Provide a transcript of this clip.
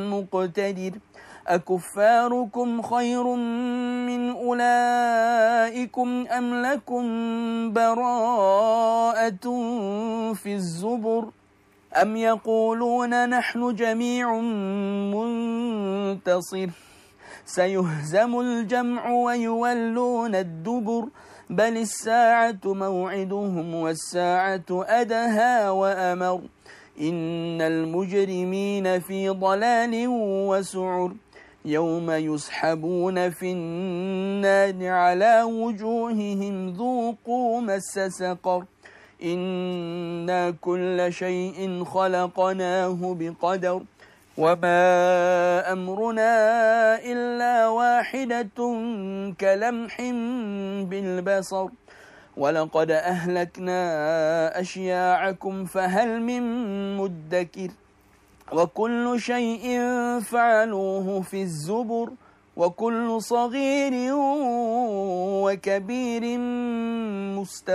مقتدر أكفاركم خير من أولئكم أم لكم براءة في الزبر أم يقولون نحن جميع منتصر سيهزم الجمع ويولون الدبر بل الساعة موعدهم والساعة أدهى وأمر إن المجرمين في ضلال وسعر يوم يسحبون في النار على وجوههم ذوقوا مس سقر إنا كل شيء خلقناه بقدر وما أمرنا إلا واحدة كلمح بالبصر ولقد أهلكنا أشياعكم فهل من مدكر وكل شيء فعلوه في الزبر وكل صغير وكبير مستقر